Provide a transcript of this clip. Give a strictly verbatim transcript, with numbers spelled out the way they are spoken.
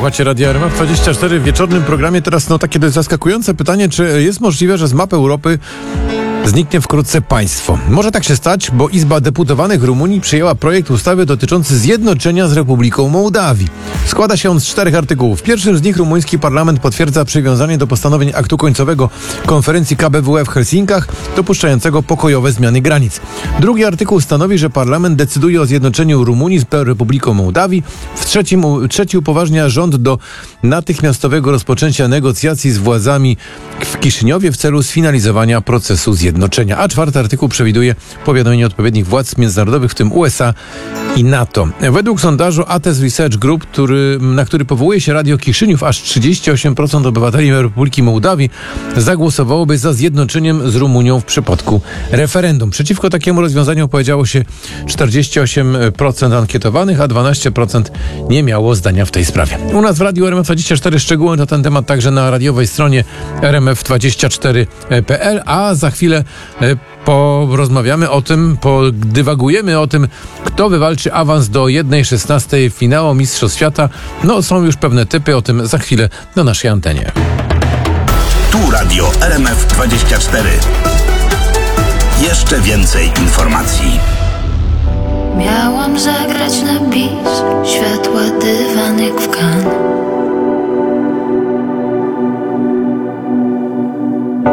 Słuchacie Radia R M F dwadzieścia cztery w wieczornym programie. Teraz no takie dość zaskakujące pytanie, czy jest możliwe, że z mapy Europy zniknie wkrótce państwo? Może tak się stać, bo Izba Deputowanych Rumunii przyjęła projekt ustawy dotyczący zjednoczenia z Republiką Mołdawii. Składa się on z czterech artykułów. W pierwszym z nich rumuński parlament potwierdza przywiązanie do postanowień aktu końcowego konferencji K B W E w Helsinkach, dopuszczającego pokojowe zmiany granic. Drugi artykuł stanowi, że parlament decyduje o zjednoczeniu Rumunii z Republiką Mołdawii. W trzecim, trzeci upoważnia rząd do natychmiastowego rozpoczęcia negocjacji z władzami w Kiszyniowie w celu sfinalizowania procesu zjednoczenia. A czwarty artykuł przewiduje powiadomienie odpowiednich władz międzynarodowych, w tym U S A i NATO. Według sondażu Ates Research Group, który, na który powołuje się Radio Kiszyniów, aż trzydzieści osiem procent obywateli Republiki Mołdawii zagłosowałoby za zjednoczeniem z Rumunią w przypadku referendum. Przeciwko takiemu rozwiązaniu opowiedziało się czterdzieści osiem procent ankietowanych, a dwanaście procent nie miało zdania w tej sprawie. U nas w Radiu R M F dwadzieścia cztery szczegóły na ten temat także na radiowej stronie R M F dwadzieścia cztery kropka P L, a za chwilę porozmawiamy o tym, podywagujemy o tym, kto wywalczy awans do jednej szesnastej finału Mistrzostw Świata. No, są już pewne typy, o tym za chwilę na naszej antenie. Tu Radio R M F dwadzieścia cztery. Jeszcze więcej informacji. Miałam zagrać na bis, światła dywanek w kan.